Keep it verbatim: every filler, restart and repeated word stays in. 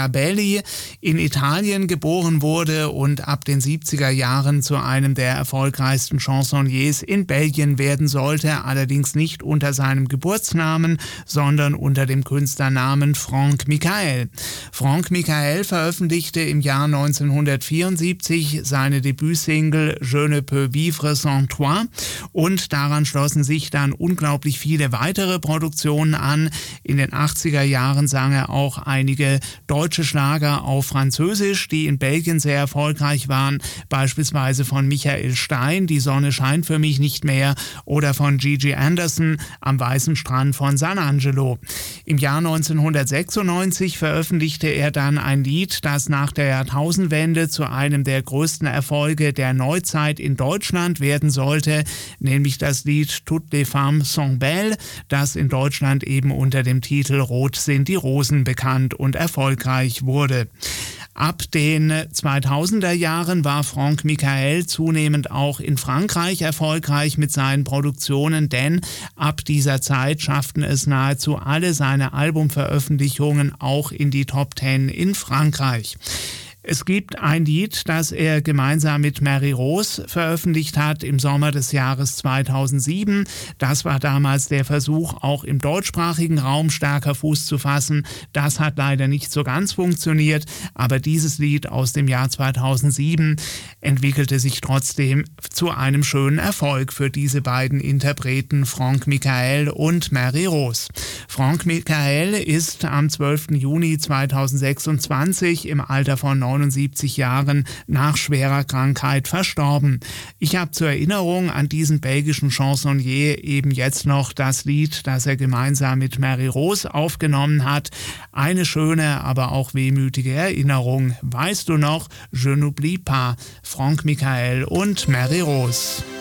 Gabelli in Italien geboren wurde und ab den siebziger Jahren zu einem der erfolgreichsten Chansonniers in Belgien werden sollte, allerdings nicht unter seinem Geburtsnamen, sondern unter dem Künstlernamen Franck Michael. Franck Michael veröffentlichte im Jahr neunzehnhundertvierundsiebzig seine Debütsingle Je ne peux vivre sans toi und daran schlossen sich dann unglaublich viele weitere Produktionen an. In den achtziger Jahren sang er auch einige deutsche Schlager auf Französisch, die in Belgien sehr erfolgreich waren, beispielsweise von Michael Stein, Die Sonne scheint für mich nicht mehr, oder von Gigi Anderson, Am weißen Strand von San Angelo. Im Jahr neunzehnhundertsechsundneunzig veröffentlichte er dann ein Lied, das nach der Jahrtausendwende zu einem der größten Erfolge der Neuzeit in Deutschland werden sollte, nämlich das Lied Toutes les femmes sont belles, das in Deutschland eben unter dem Titel Rot sind die Rosen bekannt und erfolgreich wurde. Ab den zweitausender Jahren war Franck Michael zunehmend auch in Frankreich erfolgreich mit seinen Produktionen, denn ab dieser Zeit schafften es nahezu alle seine Albumveröffentlichungen auch in die Top Ten in Frankreich. Es gibt ein Lied, das er gemeinsam mit Mary Rose veröffentlicht hat im Sommer des Jahres zweitausendsieben. Das war damals der Versuch, auch im deutschsprachigen Raum stärker Fuß zu fassen. Das hat leider nicht so ganz funktioniert, aber dieses Lied aus dem Jahr zweitausendsieben entwickelte sich trotzdem zu einem schönen Erfolg für diese beiden Interpreten, Franck Michael und Mary Rose. Franck Michael ist am zwölften Juni zweitausendsechsundzwanzig im Alter von neunundsiebzig Jahren nach schwerer Krankheit verstorben. Ich habe zur Erinnerung an diesen belgischen Chansonnier eben jetzt noch das Lied, das er gemeinsam mit Mary Rose aufgenommen hat. Eine schöne, aber auch wehmütige Erinnerung. Weißt du noch, Je n'oublie pas, Franck Michael und Mary Rose.